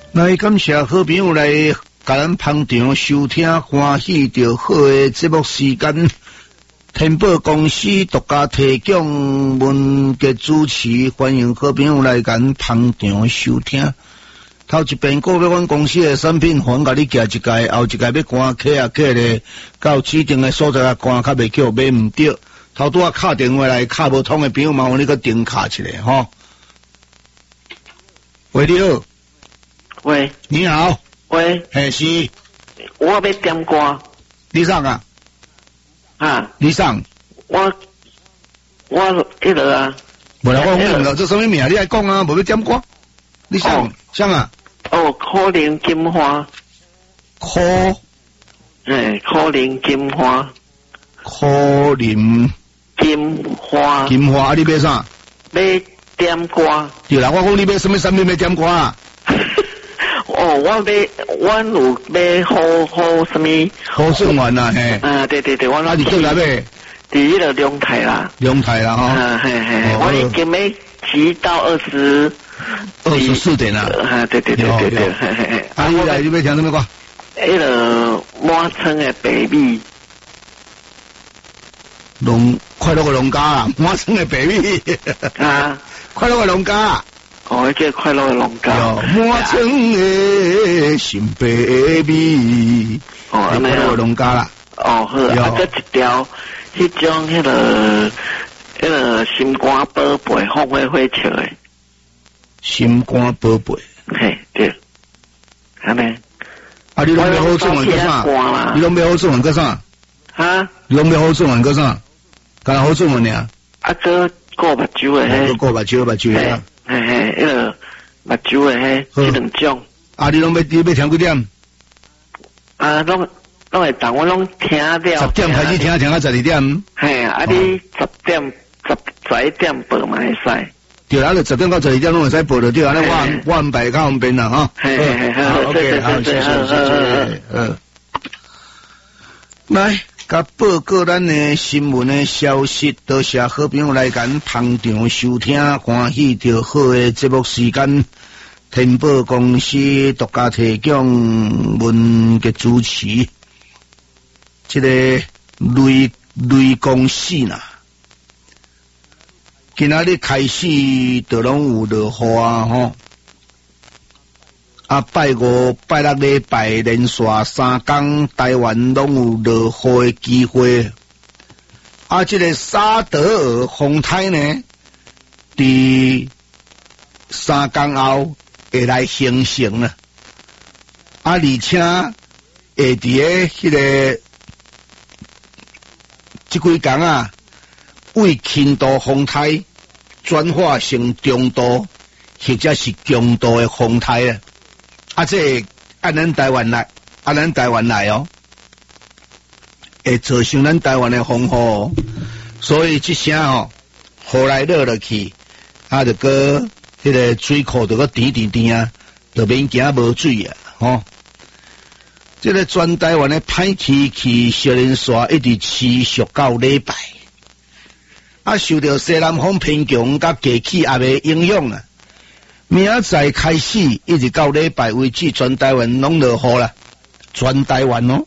来感谢好朋友来甲咱捧场收听欢喜着好的节目时间。天宝公司独家提供文节主持，欢迎好朋友来甲咱捧场收听。头一遍购买阮公司的产品，还甲你寄一届，后一届要赶客咧，到指定的所在啊赶较袂叫买唔着。头拄啊敲电话来，敲无通的朋友，麻烦你个电敲一下吼。喂，你好。 喂， 你好。 喂， 嘿是。 我要点歌。 你上啊？ 啊？ 你上？ 我迄个啊。 无啦，我讲了，这什么名？你来讲啊，无要点歌。你上上啊？ 哦，可怜金花。 可怜金花。 可怜金花。 金花，你买啥？ 要点歌。 对啦，我讲你买什么产品要点歌啊？ 哦，我有买好什么？ 好顺环呐，嘿。 啊，对，我那你过来买？ 第一个龙台啦。 龙台啦，哈。 嘿，我已经要骑到24点啦。啊，对，嘿。 啊，你来你要听什么歌？ 迄个满村的白米。 快乐的农家啊，满村的白米。 啊， 快乐的农家。 哦，叫快乐的农家。 满村的新白米。 哦， 快乐的农家啦。 哦，好，啊，这一条，迄种迄个心肝宝贝，放花笑的。 心肝宝贝。 嘿，对。安尼。 啊，你拢要好做人个啥？你拢要好做人个啥？ 哈？ 你拢要好做人个啥？干那好做人尔？ 啊，个目睭的迄。 个目睭啊。 嘿，迄个目睭的迄，这两种。啊， 你拢要听几点？ 啊，拢会当，我拢听了。 10点开始听到12点。 嘿，啊，你10点、11点播嘛会使。 对啊，就10点到12点拢会使播就对啊，我安排较方便啦哈。 嘿，好 ，OK， 好，谢谢。来，甲报告咱的新闻的消息，多谢好朋友来咱捧场收听，欢喜着好的节目时间。天宝公司独家提供文节主持，这个雷公司呐，今仔日开始就拢有落雨啊吼。啊，拜五、拜六礼拜连续3天，台湾拢有落雨的机会。啊，这个沙德尔风台呢，伫3天后会来形成了。啊，而且会伫迄个这几天啊，为轻度风台转化成中度或者是强度的风台啊。啊，这按咱台湾来，哦，会造成咱台湾的风雨哦，所以这声哦，雨来落去，啊，就个迄个水库就个甜啊，就免惊无水啊，吼。这个全台湾的歹天气小连续一直持续到礼拜，啊，受到西南风偏强甲低气压的影响啊。明仔载开始，一直到礼拜为止，全台湾拢落雨啦。全台湾拢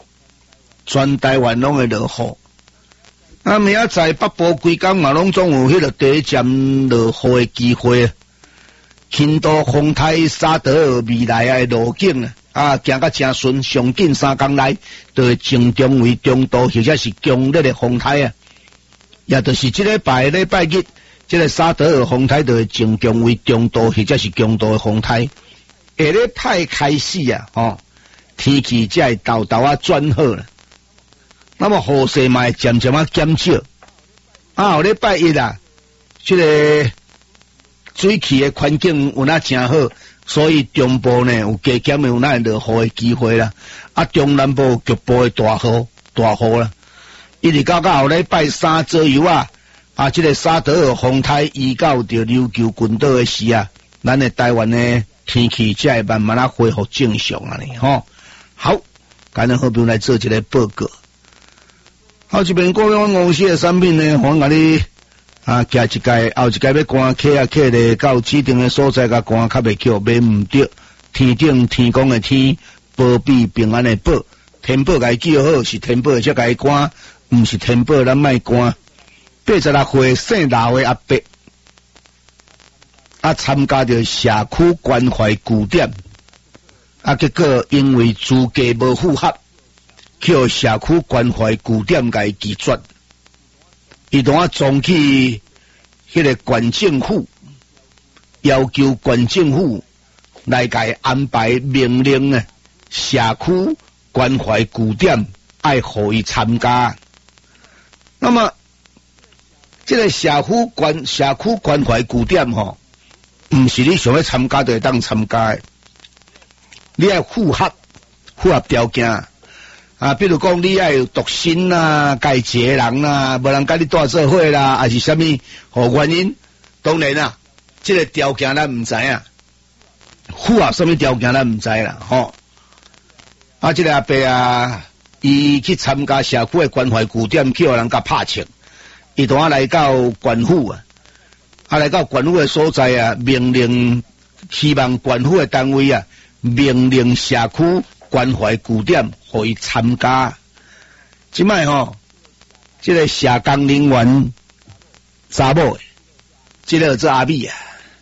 会落雨。啊，明仔载北部规天嘛，拢总有迄个第一站落雨的机会。轻度风台沙德尔未来的路径啊，行到真顺，上紧3天内就会成长为中度或者是强烈的风台啊。也就是这礼拜日。这个沙德尔风台就会增强为中度或者是强度的风台。下礼拜开始啊，天气才会豆啊转好了。那么雨势嘛会渐渐减少。啊，后礼拜一啊，这个水汽的环境有那真好，所以中部呢有加减有那落雨的机会啦。啊，中南部局部的大雨啦。一直到后礼拜3左右啊。啊，这个沙德尔风台移到着琉球群岛的时啊，咱的台湾的天气才会慢慢恢复正常啊呢，吼。好，今日好朋友来做一个报告。好，这边购买阮公司的产品呢，我甲你寄一届，后一届要赶客咧，到指定的所在甲赶较袂叫买唔着， 天顶天公的天，保庇平安的保，天保该叫好，是天保才该关，毋是天保咱莫关。86岁姓老的阿伯，参加着社区关怀据点，结果因为资格无符合，叫社区关怀据点该拒绝。伊当撞去迄个县政府，要求县政府来给安排命令呢，社区关怀据点爱互伊参加。那么，这个社区关怀据点吼，毋是你想要参加就会当参加的，你要符合条件。比如讲，你要有独身啦，该一个人啦，无人跟你带做伙啦，还是什么原因？当然啦，这个条件咱毋知影，符合什么条件咱毋知啦，吼。这个阿伯伊去参加社区的关怀据点，去互人甲拍枪，伊当来到县府来到县府的所在命令，希望县府的单位命令社区关怀据点，互伊参加。即摆这个社工人员查某，这个做阿美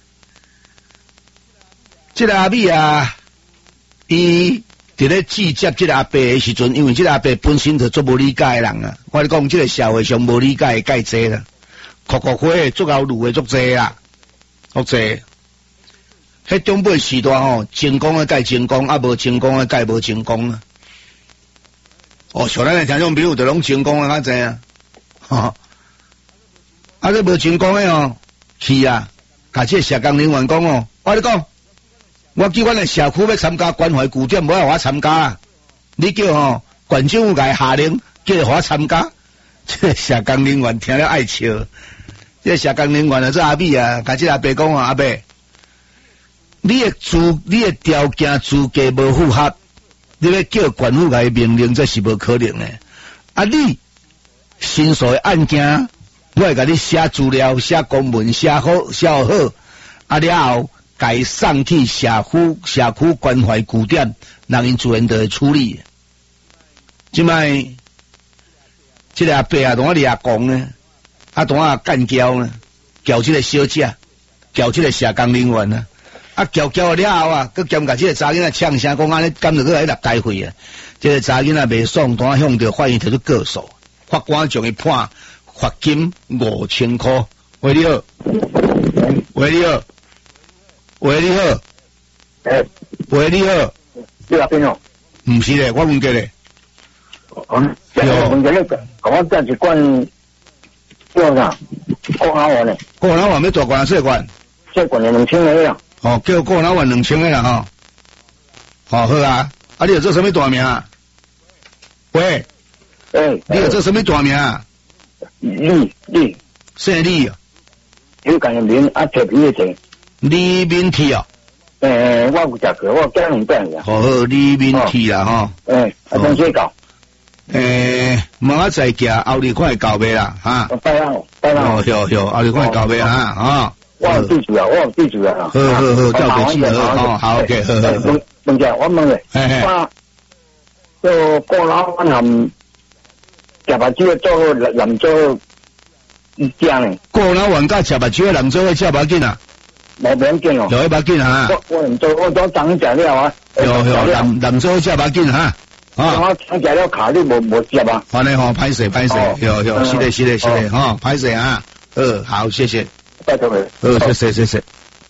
这个阿美伊伫咧拒接这个阿伯的时阵，因为这个阿伯本身就做无理解的人我讲这个社会上无理解的介济啦，哭花的足够路的足济啦，足济。迄中辈时代成功的介成功，无成功的介无成功啊。像咱的听众朋友就拢成功的较济你无成功的去甲这社工人员讲我跟你讲，我叫阮的社区要参加关怀据点，无让我参加你叫县政府甲下令叫我参加，这个社工人员听了爱笑。这个社工人员做阿美甲这阿伯讲阿伯。你的条件资格无符合，你要叫县府来命令，这是无可能的。你申诉的案件，我会甲你写资料、写公文、写好，了后该送去社区关怀据点，让因自然就会处理。即摆这个阿伯同我俩讲呢，同我干交呢，交这个小姐，交这个社工人员呢。交了后佮兼甲这个查囡仔呛声，讲安尼甘着佮来立大会这个查囡仔袂爽，当向着法院提出告诉，法官将伊判罚金5000块。喂你好，喂你好，喂你好，喂你好， 你哪边毋是咧，我问过咧。 问过你，我这一罐叫啥？国老丸咧。 国老丸要大罐小罐？ 小罐的2000个呀。 叫国老丸2000个啦好啊，你有做什么大名喂，你有做什么大名李， 姓李有讲名特别的李明体我有食过，我叫2遍呀。 李明体啦东西搞。 明仔载行后日看会到袂啦拜拜后日看会到袂我有记住啊， 好，照记好好 ，OK， 好。 问者，我问你，做过老丸含食目睭做好，人做好，正呢？ 过老丸甲食目睭人做好，食目紧啊？ 无要紧哦， 有目紧我唔做，我都当食了人做好食目紧我当食了卡你无食啊？ 反正歹势，有，是的歹势好，谢谢。谢谢。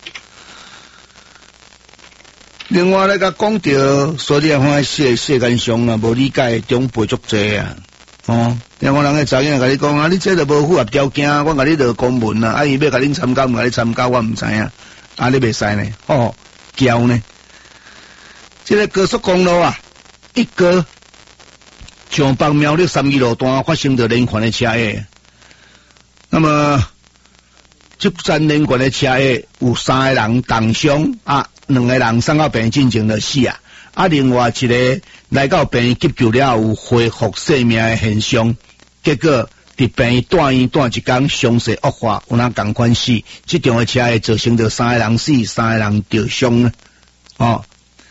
另外咧，甲讲到所以看世间上无理解长辈足济另外人个查囡仔甲你讲你这都无符合条件，我甲你落公文伊要甲恁参加，甲你参加，我毋知影，你袂使呢，交呢？这个高速公路一个上北苗栗32路段发生着连环的车祸，那么。这站连贯的车祸有3个人重伤2个人送到病院进前就死另外一个来到病院急救了有恢复生命的现象，结果伫病院住院住一天，伤势恶化，有哪同款死？这场的车祸造成着3个人死，3个人受伤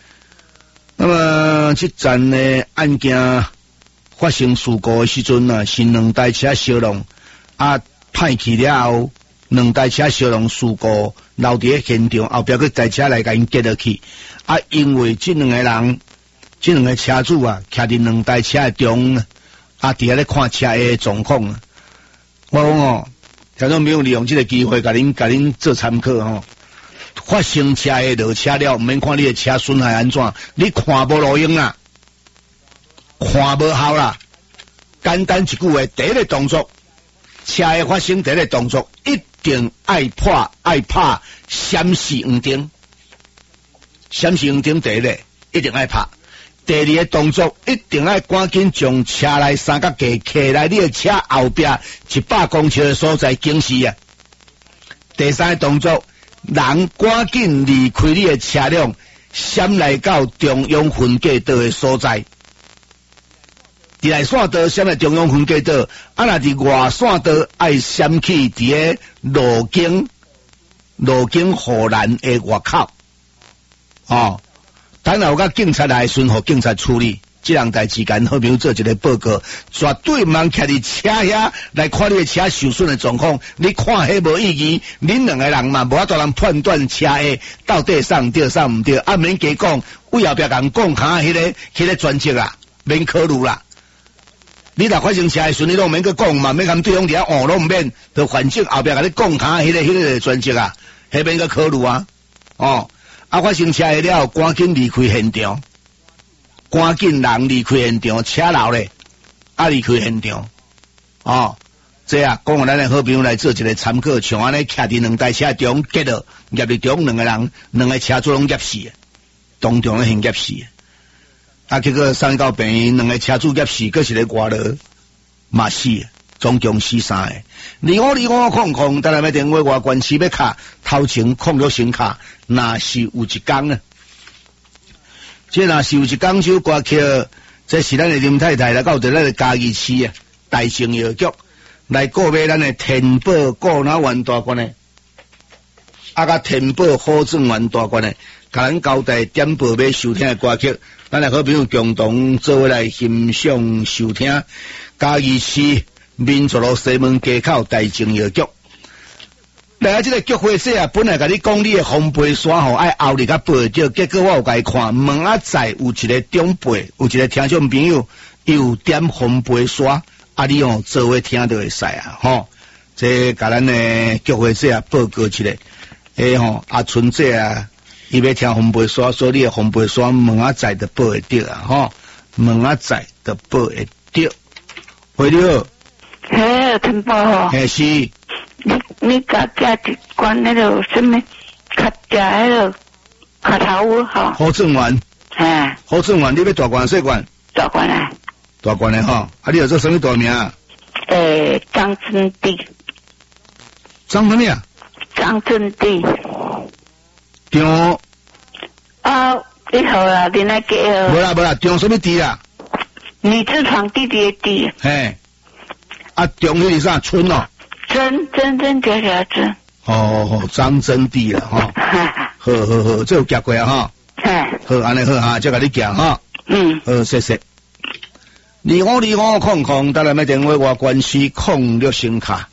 那么这站呢案件发生事故的时阵啊，是2台车相撞啊，派去了后，2台车相撞事故留伫现场，后壁个台车来甲因接落去啊，因为这2个人，这2个车主啊，徛伫2台车的中啊，伫遐咧看车的状况啊，我讲哦，听众朋友利用这个机会，甲恁做参考吼。发生车的落车了，毋免看你的车损害安怎，你看无路用啦，看无效啦。简单一句话，第一个动作，车的发生第一个动作，一定爱拍闪示黄灯，闪示黄灯第一个一定爱拍。第二个动作，一定爱赶紧将车内三角架骑来你的车后壁100公尺的所在警示啊。第三个动作，人赶紧离开你的车辆，闪来到中央分隔道的所在。伫内线道闪来中央分隔道，啊，若伫外线道爱闪去伫个路径护栏的外口。哦，等下有甲警察来顺互警察处理。这两代之间，好比如做一个报告，绝对唔通徛伫车遐来看你的车受损的状况。你看迄无意义，恁2个人嘛无法度人判断车的到底送对送唔对，啊免加讲，为后壁人讲卡迄个专辑啦，免考虑啦。你若发生车的时，你拢免去讲嘛，免甲对方伫遐哦，拢唔免，就反正后壁甲你讲卡迄个专辑啊，迄免去考虑啊。哦，啊发生车的了，赶紧离开现场。赶紧人离开现场，车流咧，啊离开现场，哦，这啊，讲互咱的好朋友来做一个参考，像安尼徛伫2台车中，结到业伫中2个人，2个车主拢业死，当场咧先业死，啊，结果送到病院，2个车主业死，佫是咧外劳嘛死，总共死3个。2525，当然要电话外关系要卡，头前控了先卡，若是有一天呢。这若是有一讲首歌曲，这是咱的林太太来到咱的嘉义市啊，大成药局来告别咱的天宝顾哪员大官的，啊甲天宝好正员大官的，甲咱交代点播要收听的歌曲，咱来好朋友共同做伙来欣赏收听。嘉义市民族路西门街口大成药局。来这个菊花社啊，本来甲你讲你的红背山吼，爱后日甲背着，结果我有甲伊看，门仔仔有一个长辈，有一个听众朋友有点红背山，啊你哦做伙听就会使啊，吼，这甲咱的菊花社啊报告一下，吼阿春姐啊，伊要听红背山，所以你的红背山门仔仔就报会着啊，吼，门仔仔就报会着，会了， 嘿，天宝， 嘿是。 你家家一罐那个什么卡夹那个卡头屋哈？ 好正丸， 哎， 好正丸，你要大罐小罐？ 大罐啊， 大罐的哈，啊，你有做什么大名啊？ 张真地。 张什么呀？ 张真地。 张啊，你好啦，你那个。 无啦，张什么地啊？ 女字旁弟弟的弟。 嘿，啊，张迄是啥春哦？ 真假真。 哦，张真地啦哈。好，这有夹过啊哈。好，安尼好哈，再甲你夹哈。好，谢谢。2525，当然要电话外关系06声卡。